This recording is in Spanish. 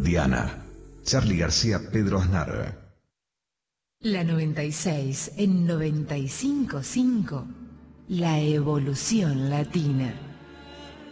Diana, Charly García, Pedro Aznar. La 96 en 95.5, la evolución latina.